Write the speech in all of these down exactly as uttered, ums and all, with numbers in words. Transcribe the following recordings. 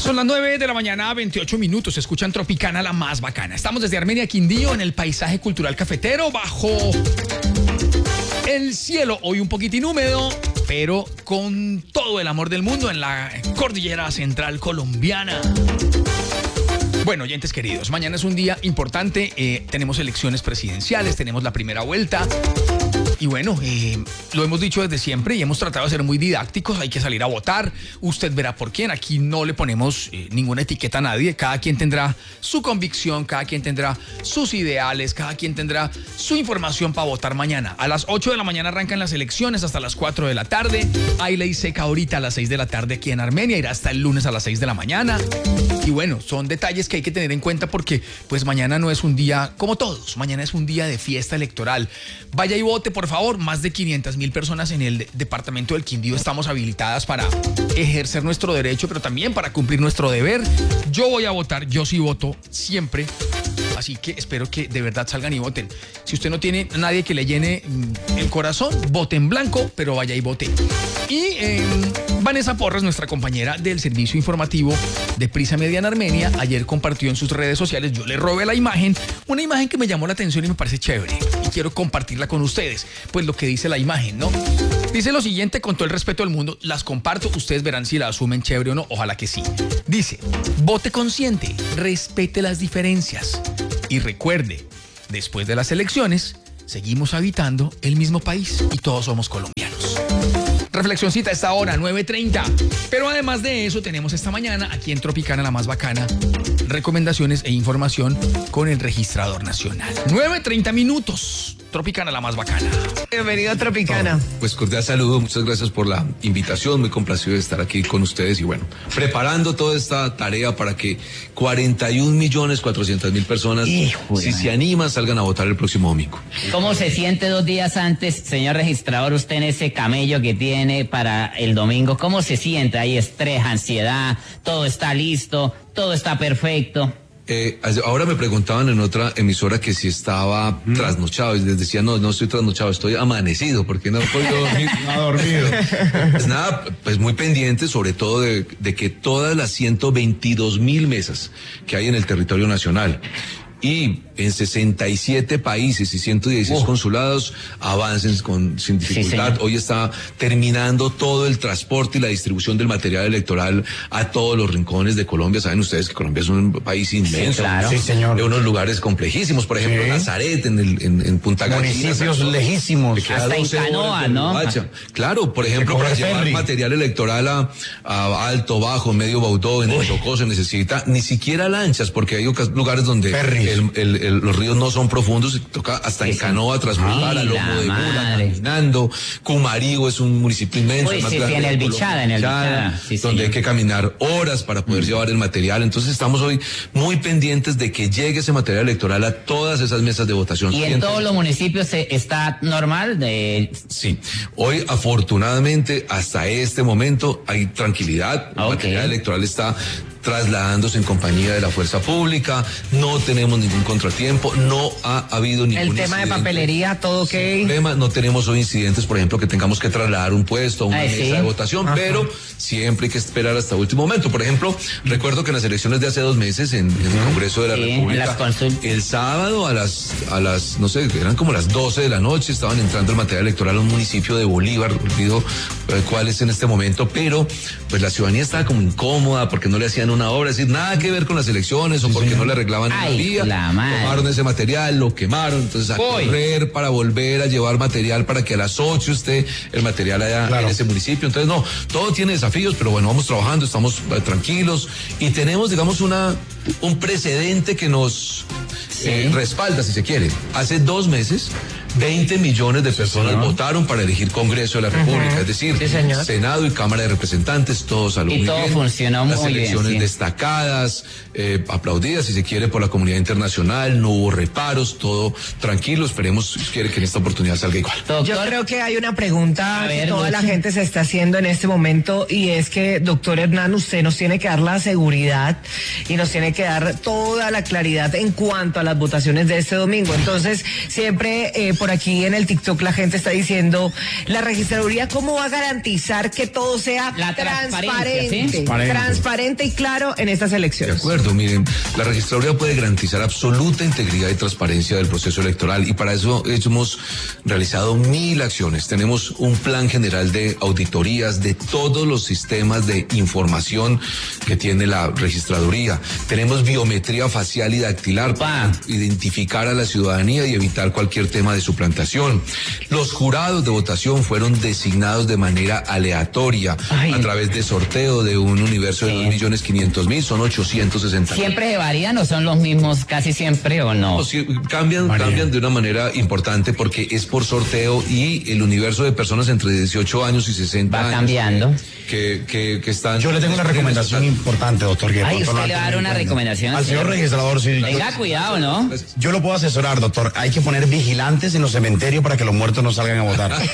Son las nueve de la mañana, veintiocho minutos. Escuchan Tropicana, la más bacana. Estamos desde Armenia, Quindío, en el paisaje cultural cafetero, bajo el cielo. Hoy un poquitín húmedo, pero con todo el amor del mundo en la cordillera central colombiana. Bueno, oyentes queridos, mañana es un día importante. Eh, tenemos elecciones presidenciales, tenemos la primera vuelta. Y bueno, eh, lo hemos dicho desde siempre y hemos tratado de ser muy didácticos. Hay que salir a votar. Usted verá por quién. Aquí no le ponemos eh, ninguna etiqueta a nadie. Cada quien tendrá su convicción, cada quien tendrá sus ideales, cada quien tendrá su información para votar mañana. A las ocho de la mañana arrancan las elecciones hasta las cuatro de la tarde. Hay ley seca ahorita a las seis de la tarde aquí en Armenia. Irá hasta el lunes a las seis de la mañana. Y bueno, son detalles que hay que tener en cuenta porque pues mañana no es un día como todos. Mañana es un día de fiesta electoral. Vaya y vote, por favor. Más de quinientas mil personas en el departamento del Quindío estamos habilitadas para ejercer nuestro derecho, pero también para cumplir nuestro deber. Yo voy a votar, yo sí voto siempre. Así que espero que de verdad salgan y voten. Si usted no tiene nadie que le llene el corazón, vote en blanco, pero vaya y vote. Y eh, Vanessa Porras, nuestra compañera del servicio informativo de Prisa Media en Armenia, ayer compartió en sus redes sociales, yo le robé la imagen, una imagen que me llamó la atención y me parece chévere. Y quiero compartirla con ustedes. Pues lo que dice la imagen, ¿no? Dice lo siguiente, con todo el respeto del mundo, las comparto, ustedes verán si la asumen chévere o no, ojalá que sí. Dice, vote consciente, respete las diferencias. Y recuerde, después de las elecciones, seguimos habitando el mismo país y todos somos colombianos. Reflexioncita a esta hora, nueve treinta. Pero además de eso, tenemos esta mañana, aquí en Tropicana, la más bacana, recomendaciones e información con el registrador nacional. nueve treinta minutos. Tropicana, la más bacana. Bienvenido a Tropicana. Oh, pues cordial saludo, muchas gracias por la invitación, muy complacido de estar aquí con ustedes y bueno, preparando toda esta tarea para que cuarenta y un millones cuatrocientas mil personas, Hijo si se animan, salgan a votar el próximo domingo. ¿Cómo se siente dos días antes, señor registrador, usted en ese camello que tiene para el domingo? ¿Cómo se siente? Hay estrés, ansiedad, todo está listo, todo está perfecto. Eh, ahora me preguntaban en otra emisora que si estaba ¿Mm? trasnochado y les decía, no, no estoy trasnochado, estoy amanecido porque no he podido dormir. No ha dormido. Pues nada, pues muy pendiente sobre todo de, de que todas las ciento veintidós mil mesas que hay en el territorio nacional y en sesenta y siete países y ciento dieciséis oh. consulados avancen con, sin dificultad. Sí, hoy está terminando todo el transporte y la distribución del material electoral a todos los rincones de Colombia. Saben ustedes que Colombia es un país inmenso. Sí, claro. Sí, señor. De unos lugares complejísimos, por ejemplo, sí. Nazaret, en, el, en, en Punta Gallinas. Municipios lejísimos. Hasta en canoa, ¿no? Claro, por ejemplo, para llevar ferry. material electoral a, a Alto, Bajo, Medio Baudó, en Uy. el Chocó se necesita ni siquiera lanchas, porque hay lugares donde el, el, el, los ríos no son profundos y toca hasta en canoa transportar a Lomo de Mula, caminando. Cumarío es un municipio inmenso. Uy, sí, sí, en el Bichada, en el Bichada. Sí, donde hay que caminar horas para poder mm. llevar el material. Entonces estamos hoy muy pendientes de que llegue ese material electoral a todas esas mesas de votación. ¿Y en todos los municipios está normal? De... Sí. Hoy, afortunadamente, hasta este momento hay tranquilidad. El okay. material electoral está trasladándose en compañía de la fuerza pública, no tenemos ningún contratiempo, no ha habido ningún El tema incidente. de papelería, todo ok. Problema, no tenemos hoy incidentes, por ejemplo, que tengamos que trasladar un puesto, una Ay, mesa sí. de votación, Ajá. pero siempre hay que esperar hasta el último momento. Por ejemplo, recuerdo que en las elecciones de hace dos meses en, en el Congreso de la sí, República, el sábado a las, a las, no sé, eran como las doce de la noche, estaban entrando el material electoral a un municipio de Bolívar, olvido eh, cuál es en este momento, pero pues la ciudadanía estaba como incómoda porque no le hacían una obra, es decir, nada que ver con las elecciones o porque sí, no le arreglaban Ay, la vía, la tomaron ese material, lo quemaron, entonces a Uy. correr para volver a llevar material para que a las ocho esté el material allá claro. en ese municipio. Entonces no, todo tiene desafíos, pero bueno, vamos trabajando, estamos eh, tranquilos y tenemos, digamos, una un precedente que nos sí. eh, respalda, si se quiere. Hace dos meses veinte millones de personas sí, votaron para elegir Congreso de la República, uh-huh. es decir, sí, Senado y Cámara de Representantes, todos salió muy bien. Y todo funcionó muy bien. Las elecciones sí. destacadas, eh, aplaudidas, si se quiere, por la comunidad internacional, no hubo reparos, todo tranquilo, esperemos quiere que en esta oportunidad salga igual. Doctor, yo creo que hay una pregunta ver, que toda la gente se está haciendo en este momento y es que, doctor Hernán, usted nos tiene que dar la seguridad y nos tiene que dar toda la claridad en cuanto a las votaciones de este domingo. Entonces, siempre... Eh, por aquí en el TikTok la gente está diciendo, la registraduría, ¿cómo va a garantizar que todo sea la transparente, ¿sí? transparente y claro en estas elecciones? De acuerdo, miren, la registraduría puede garantizar absoluta integridad y transparencia del proceso electoral y para eso hemos realizado mil acciones. Tenemos un plan general de auditorías de todos los sistemas de información que tiene la registraduría. Tenemos biometría facial y dactilar para identificar a la ciudadanía y evitar cualquier tema de suplantación. Los jurados de votación fueron designados de manera aleatoria. Ay. A través de sorteo de un universo de sí. dos millones quinientos mil, son ochocientos sesenta. ¿Siempre se varían o son los mismos casi siempre o no? no sí, cambian, cambian de una manera importante porque es por sorteo y el universo de personas entre dieciocho años y sesenta va años. Va cambiando. Que, que, que están... Yo le tengo una recomendación importante, doctor. Que Ay, usted le va a dar una recomendación. Al señor registrador, sí. Tenga yo, cuidado, ¿no? Yo lo puedo asesorar, doctor. Hay que poner vigilantes en los cementerios para que los muertos no salgan a votar. Ah,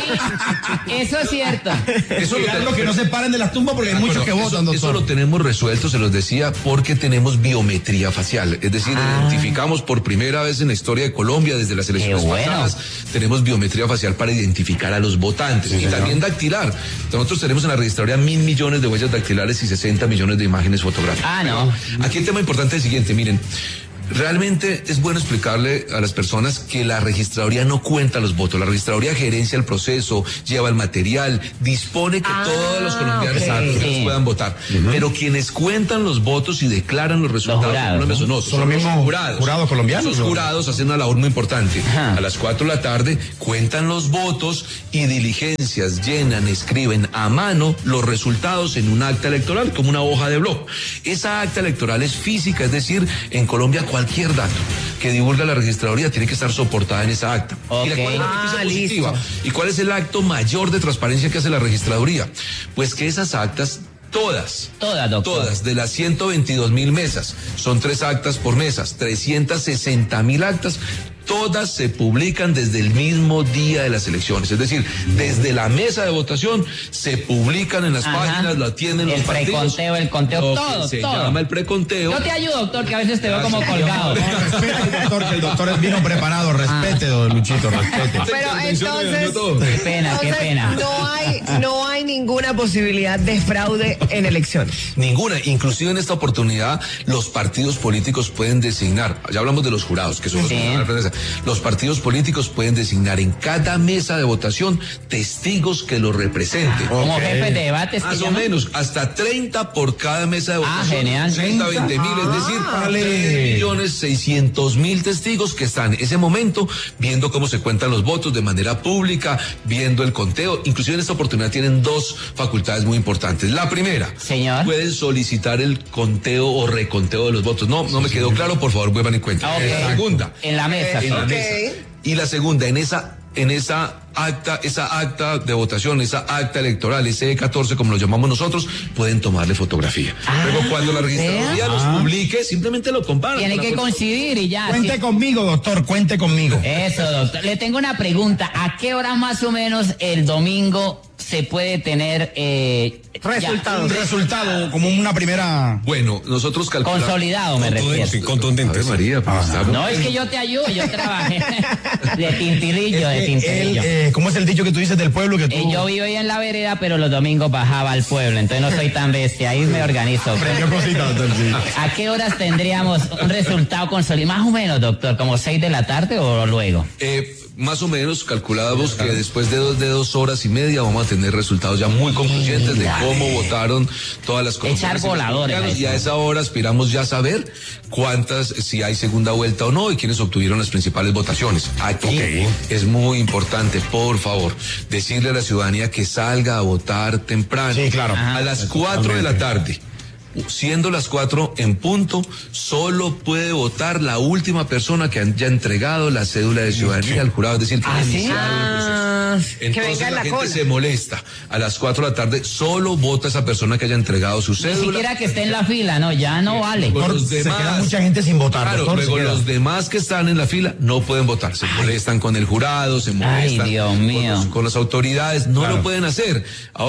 sí. Eso es cierto. Eso es lo que no se paren de las tumbas porque hay muchos bueno, que eso, votan, doctor. Eso lo tenemos resuelto, se los decía, porque tenemos biometría facial. Es decir, ah. identificamos por primera vez en la historia de Colombia, desde las elecciones bueno. pasadas, tenemos biometría facial para identificar a los votantes. Sí, y señor. También dactilar. Nosotros tenemos en la registraduría mil millones de huellas dactilares y sesenta millones de imágenes fotográficas. Ah, no. Aquí el tema importante es el siguiente, miren. Realmente es bueno explicarle a las personas que la registraduría no cuenta los votos. La registraduría gerencia el proceso, lleva el material, dispone que ah, todos los colombianos okay. sí. puedan votar. Uh-huh. Pero quienes cuentan los votos y declaran los resultados los jurados, no, ¿no? no, son, son los mismos jurados. Jurados colombianos. Esos jurados hacen una labor muy importante. Ajá. A las cuatro de la tarde cuentan los votos y diligencias, llenan, escriben a mano los resultados en un acta electoral, como una hoja de blog. Esa acta electoral es física, es decir, en Colombia cualquier dato que divulga la registraduría tiene que estar soportada en esa acta. Okay. ¿Y cuál es la noticia ah, positiva? listo. ¿Y cuál es el acto mayor de transparencia que hace la registraduría? Pues que esas actas Todas, todas, doctor. Todas, de las ciento veintidós mil mesas, son tres actas por mesas, trescientas sesenta mil actas, todas se publican desde el mismo día de las elecciones. Es decir, desde la mesa de votación se publican en las Ajá. páginas, lo atienden el los partidos. El preconteo, el conteo, lo todo, se todo. Se llama el preconteo. Yo te ayudo, doctor, que a veces te veo como colgado. No, respete, doctor, que el doctor vino preparado. Respete, ah. don Luchito, respete. Pero entonces, qué pena, entonces, qué pena. No hay, no hay ninguna posibilidad de fraude en elecciones. Ninguna. Inclusive en esta oportunidad, los partidos políticos pueden designar, ya hablamos de los jurados, que son los, sí. los partidos políticos pueden designar en cada mesa de votación testigos que lo representen. Como okay. jefe de debates. Más o menos, hasta treinta por cada mesa de votación. Ah, genial. treinta, veinte mil, ah, es decir, vale. tres millones seiscientos mil testigos que están en ese momento viendo cómo se cuentan los votos de manera pública, viendo el conteo. Inclusive en esta oportunidad tienen dos facultades muy importantes. La primera, señor, pueden solicitar el conteo o reconteo de los votos. No, no me quedó claro, por favor, vuelvan en cuenta. Okay. La segunda. En la mesa. En la okay. mesa. Y la segunda, en esa, en esa acta, esa acta de votación, esa acta electoral, ese E catorce, como lo llamamos nosotros, pueden tomarle fotografía. Ah, Luego, cuando la registraduría los ah. publique, simplemente lo comparan. Tiene que coincidir y ya. Cuente sí. conmigo, doctor, cuente conmigo. Eso, doctor. Le tengo una pregunta. ¿A qué hora más o menos el domingo se puede tener eh, resultados? Un resultado, como una primera... Bueno, nosotros calculamos... Consolidado, me refiero. Sí, contundente. A ver, María, pues, ah. está... No, es que yo te ayudo, yo trabajé de tintirillo, es de tintirillo. El, eh, ¿Cómo es el dicho que tú dices del pueblo? Que tú... eh, yo vivo ahí en la vereda, pero los domingos bajaba al pueblo, entonces no soy tan bestia, ahí me organizo. Cositas, doctor, sí. ¿A qué horas tendríamos un resultado consolidado? Más o menos, doctor, ¿como seis de la tarde o luego? Eh... Más o menos calculábamos que después de dos, de dos horas y media vamos a tener resultados ya muy concluyentes de cómo votaron todas las cosas. Echar voladores. Y a esa hora aspiramos ya a saber cuántas, si hay segunda vuelta o no y quiénes obtuvieron las principales votaciones. Aquí okay. es muy importante, por favor, decirle a la ciudadanía que salga a votar temprano. Sí, claro. Ajá. A las cuatro de la tarde. Siendo las cuatro en punto, solo puede votar la última persona que haya entregado la cédula de ciudadanía al jurado, es decir, que ¿Ah, ha sí? iniciado ah, el proceso. Entonces que venga la, la gente cola. se molesta. A las cuatro de la tarde solo vota esa persona que haya entregado su cédula. Ni siquiera que esté en la fila, no, ya no vale. Con los demás, se queda mucha gente sin votar. Claro, doctor, luego los demás que están en la fila no pueden votar. Se molestan con el jurado, se molestan Ay, Dios mío. Con, los, con las autoridades, no claro. lo pueden hacer. Ahora,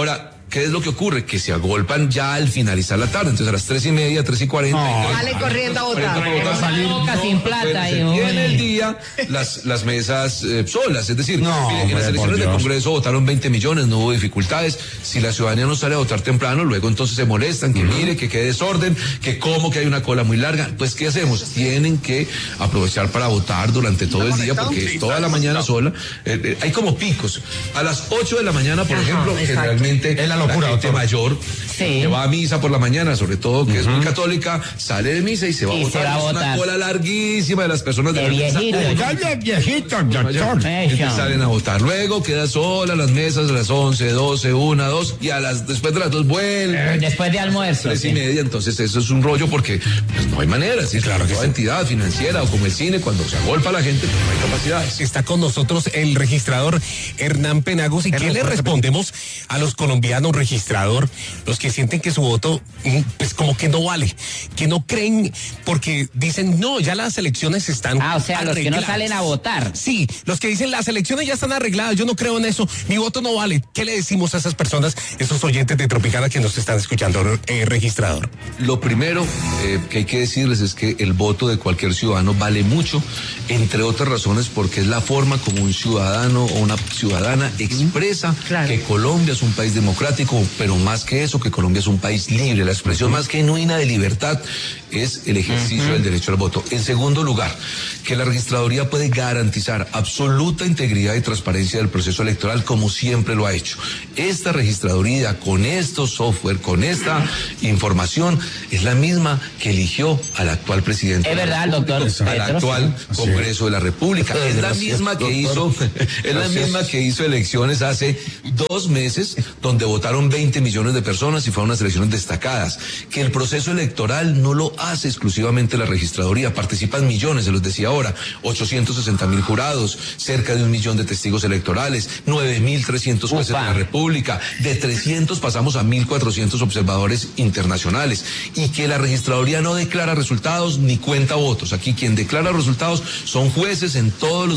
¿qué es lo que ocurre? Que se agolpan ya al finalizar la tarde, entonces a las tres y media, tres y cuarenta. No. Sale corriendo a votar. Boca sin plata. Y en el día, las, las mesas eh, solas, es decir, no, mire, en las elecciones del Congreso votaron veinte millones, no hubo dificultades. Si la ciudadanía no sale a votar temprano, luego entonces se molestan, que uh-huh. mire, que quede desorden, que como que hay una cola muy larga. Pues, ¿qué hacemos? Tienen que aprovechar para votar durante todo el día, porque toda la mañana sola, eh, eh, hay como picos. A las ocho de la mañana, por Ajá, ejemplo, exacto. generalmente es la locura, la gente doctor. mayor sí. que va a misa por la mañana, sobre todo que uh-huh. es muy católica, sale de misa y se va y a votar. Va a es votar. una cola larguísima de las personas de, de la viejito, mesa. Viejito, doctor. Salen a votar. Luego queda sola las mesas a las once, doce, una, dos, y a las después de las dos vuelven. Después de almuerzo. Tres sí. y media, entonces eso es un rollo porque pues, no hay manera, ¿sí? Claro que toda sí. entidad financiera o como el cine, cuando se agolpa la gente, pues no hay capacidades. Está con nosotros el registrador Hernán Penagos. ¿Y qué le respondemos a los colombianos, registrador, los que sienten que su voto, pues como que no vale, que no creen porque dicen, no, ya las elecciones están Ah, o sea, arregladas. Los que no salen a votar. Sí, los que dicen, las elecciones ya están arregladas, yo no creo en eso, mi voto no vale. ¿Qué le decimos a esas personas, esos oyentes de Tropicana que nos están escuchando, eh, registrador? Lo primero eh, que hay que decirles es que el voto de cualquier ciudadano vale mucho, entre otras razones porque es la forma como un ciudadano o una ciudadana expresa claro. que Colombia es un país democrático, pero más que eso, que Colombia es un país libre. La expresión uh-huh. más genuina de libertad es el ejercicio uh-huh. del derecho al voto. En segundo lugar, que la registraduría puede garantizar absoluta integridad y transparencia del proceso electoral como siempre lo ha hecho. Esta registraduría con estos software, con esta información, es la misma que eligió al actual presidente. Es verdad, doctor. Al actual Congreso sí. de la República. Es la misma que hizo, es la misma que hizo elecciones hace dos meses, donde votaron veinte millones de personas y fueron unas elecciones destacadas. Que el proceso electoral no lo hace exclusivamente la registraduría, participan millones, se los decía ahora, ochocientos sesenta mil jurados, cerca de un millón de testigos electorales, nueve mil trescientos jueces Upa. de la República, de trescientos pasamos a mil cuatrocientos observadores internacionales, y que la registraduría no declara resultados ni cuenta votos. Aquí quien declara resultados son jueces en todos los